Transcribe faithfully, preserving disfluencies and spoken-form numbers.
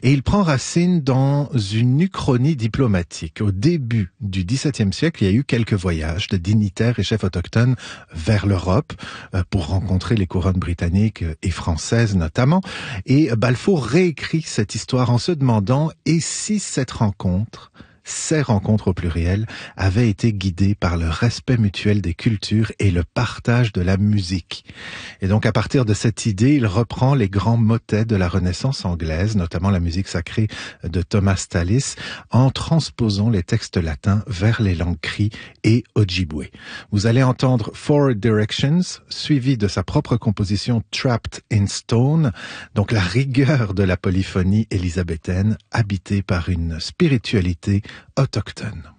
Et il prend racine dans une uchronie diplomatique. Au début du dix-septième siècle, il y a eu quelques voyages de dignitaires et chefs autochtones vers l'Europe pour rencontrer les couronnes britanniques et françaises notamment. Et Balfour réécrit cette histoire en se demandant « et si cette rencontre ?» Ces rencontres au pluriel avaient été guidées par le respect mutuel des cultures et le partage de la musique. Et donc à partir de cette idée, il reprend les grands motets de la Renaissance anglaise, notamment la musique sacrée de Thomas Tallis, en transposant les textes latins vers les langues cri et ojibwe. Vous allez entendre Four Directions, suivi de sa propre composition Trapped in Stone, donc la rigueur de la polyphonie élisabéthaine, habitée par une spiritualité autochtone.